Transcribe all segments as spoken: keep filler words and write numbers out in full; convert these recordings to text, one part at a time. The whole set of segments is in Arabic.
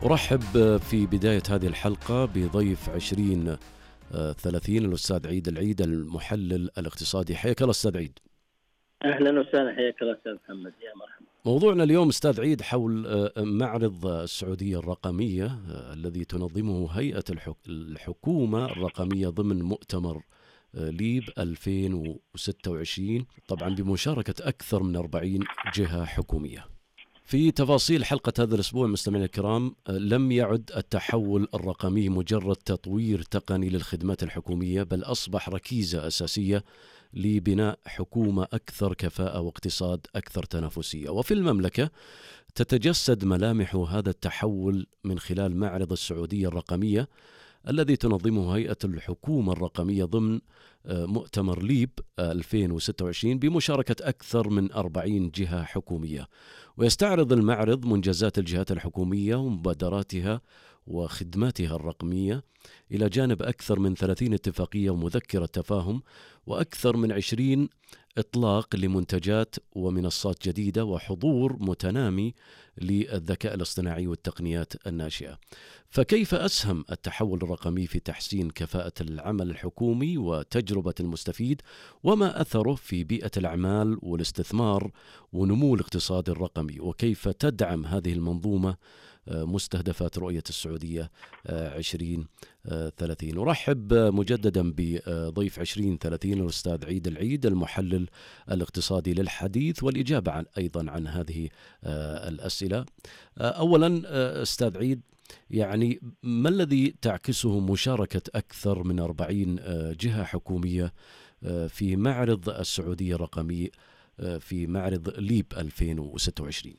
أرحب في بداية هذه الحلقة بضيف عشرين ثلاثين الأستاذ عيد العيد المحلل الاقتصادي. حياك الله أستاذ عيد. أهلا وسهلا، حياك الله أستاذ محمد، يا مرحبا. موضوعنا اليوم أستاذ عيد حول معرض السعودية الرقمية الذي تنظمه هيئة الحكومة الرقمية ضمن مؤتمر ليب ألفين وستة وعشرين، طبعا بمشاركة أكثر من أربعين جهة حكومية. في تفاصيل حلقة هذا الأسبوع مستمعينا الكرام، لم يعد التحول الرقمي مجرد تطوير تقني للخدمات الحكومية، بل أصبح ركيزة أساسية لبناء حكومة أكثر كفاءة واقتصاد أكثر تنافسية. وفي المملكة تتجسد ملامح هذا التحول من خلال معرض السعودية الرقمية الذي تنظمه هيئة الحكومة الرقمية ضمن مؤتمر ليب ألفين وستة وعشرين بمشاركة أكثر من أربعين جهة حكومية. ويستعرض المعرض منجزات الجهات الحكومية ومبادراتها وخدماتها الرقمية، إلى جانب أكثر من ثلاثين اتفاقية ومذكرة تفاهم، وأكثر من عشرين إطلاق لمنتجات ومنصات جديدة، وحضور متنامي للذكاء الاصطناعي والتقنيات الناشئة. فكيف أسهم التحول الرقمي في تحسين كفاءة العمل الحكومي وتجربة المستفيد، وما أثره في بيئة الأعمال والاستثمار ونمو الاقتصاد الرقمي، وكيف تدعم هذه المنظومة مستهدفات رؤية السعودية عشرين ثلاثين. أرحب مجددا بضيف عشرين ثلاثين الأستاذ عيد العيد المحلل الاقتصادي للحديث والإجابة عن أيضا عن هذه الأسئلة. أولا أستاذ عيد، يعني ما الذي تعكسه مشاركة أكثر من أربعين جهة حكومية في معرض السعودية الرقمي في معرض ليب ألفين وستة وعشرين؟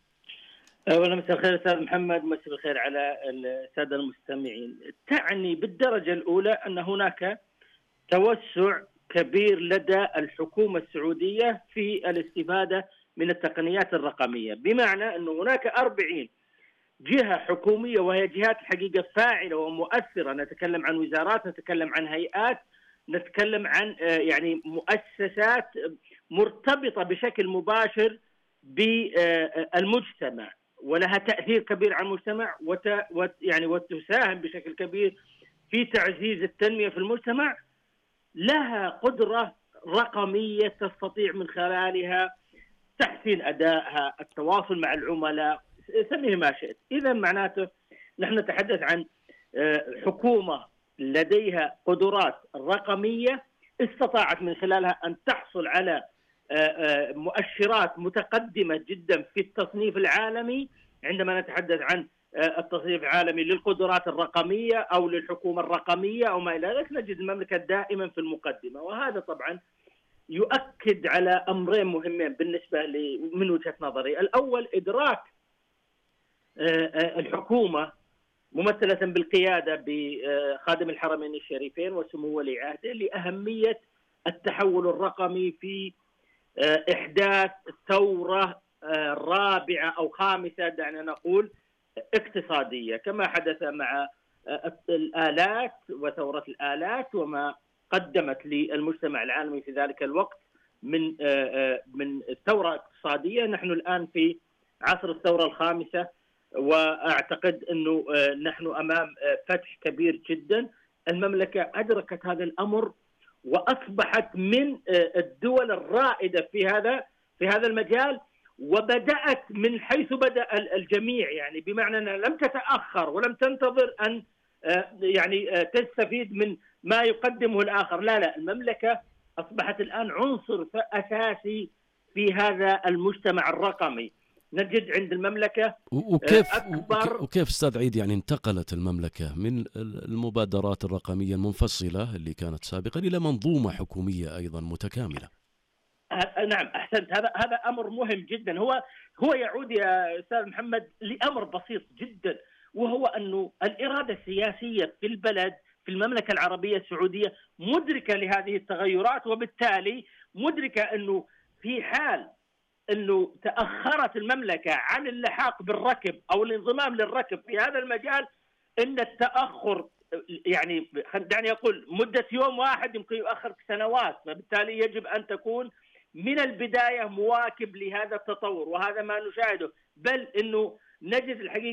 أولا مساء الخير أستاذ محمد، مساء الخير على السادة المستمعين. تعني بالدرجة الأولى أن هناك توسع كبير لدى الحكومة السعودية في الاستفادة من التقنيات الرقمية، بمعنى أن هناك أربعين جهة حكومية، وهي جهات الحقيقة فاعلة ومؤثرة. نتكلم عن وزارات، نتكلم عن هيئات، نتكلم عن يعني مؤسسات مرتبطة بشكل مباشر بالمجتمع ولها تأثير كبير على المجتمع، وت... وت... يعني وتساهم بشكل كبير في تعزيز التنمية في المجتمع. لها قدرة رقمية تستطيع من خلالها تحسين أدائها، التواصل مع العملاء، سميه ما شئت. إذا معناته نحن نتحدث عن حكومة لديها قدرات رقمية استطاعت من خلالها أن تحصل على مؤشرات متقدمة جدا في التصنيف العالمي. عندما نتحدث عن التصنيف العالمي للقدرات الرقمية أو للحكومة الرقمية أو ما إلى ذلك، نجد المملكة دائما في المقدمة. وهذا طبعا يؤكد على أمرين مهمين بالنسبة لي من وجهة نظري. الأول، إدراك الحكومة ممثلة بالقيادة بخادم الحرمين الشريفين وسمو ولي عهده لأهمية التحول الرقمي في إحداث ثورة رابعة أو خامسة، دعنا نقول اقتصادية، كما حدث مع الآلات وثورة الآلات وما قدمت للمجتمع العالمي في ذلك الوقت من من ثورة اقتصادية. نحن الآن في عصر الثورة الخامسة، وأعتقد أنه نحن أمام فتح كبير جدا. المملكة أدركت هذا الأمر وأصبحت من الدول الرائدة في هذا في هذا المجال، وبدأت من حيث بدأ الجميع، يعني بمعنى أنها لم تتأخر ولم تنتظر أن يعني تستفيد من ما يقدمه الآخر. لا لا المملكة أصبحت الآن عنصر أساسي في هذا المجتمع الرقمي. نجد عند المملكة وكيف أكبر وكيف أستاذ عيد يعني انتقلت المملكة من المبادرات الرقمية المنفصلة اللي كانت سابقا إلى منظومة حكومية أيضا متكاملة؟ نعم أحسنت، هذا هذا أمر مهم جدا. هو هو يعود يا أستاذ محمد لأمر بسيط جدا، وهو أنه الإرادة السياسية في البلد في المملكة العربية السعودية مدركة لهذه التغيرات، وبالتالي مدركة أنه في حال أنه تأخرت المملكة عن اللحاق بالركب أو الانضمام للركب في هذا المجال، أن التأخر يعني دعني أقول مدة يوم واحد يمكن يؤخر سنوات. فبالتالي يجب أن تكون من البداية مواكب لهذا التطور، وهذا ما نشاهده. بل أنه نجد الحقيقة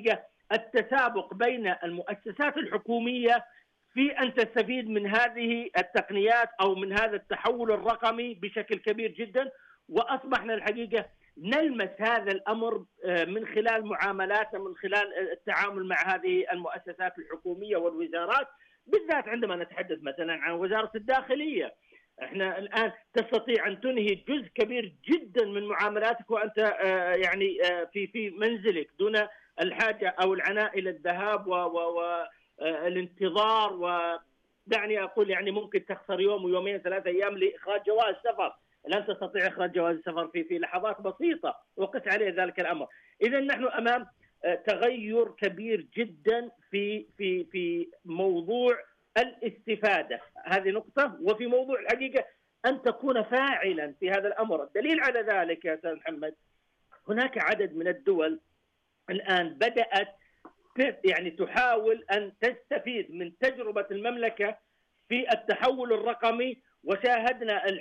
التسابق بين المؤسسات الحكومية في أن تستفيد من هذه التقنيات أو من هذا التحول الرقمي بشكل كبير جدا. وأصبحنا الحقيقة نلمس هذا الأمر من خلال معاملاتنا، من خلال التعامل مع هذه المؤسسات الحكومية والوزارات، بالذات عندما نتحدث مثلا عن وزارة الداخلية. احنا الآن تستطيع أن تنهي جزء كبير جدا من معاملاتك وأنت يعني في في منزلك دون الحاجة أو العناء إلى الذهاب والانتظار، ودعني أقول يعني ممكن تخسر يوم ويومين ثلاثة أيام لإخراج جواز سفر. لن تستطيع إخراج جواز السفر في في لحظات بسيطة، وقس عليه ذلك الأمر. إذا نحن أمام تغير كبير جدا في في في موضوع الاستفادة، هذه نقطة. وفي موضوع الحقيقة أن تكون فاعلا في هذا الأمر. الدليل على ذلك يا أستاذ محمد، هناك عدد من الدول الآن بدأت يعني تحاول أن تستفيد من تجربة المملكة في التحول الرقمي، وشاهدنا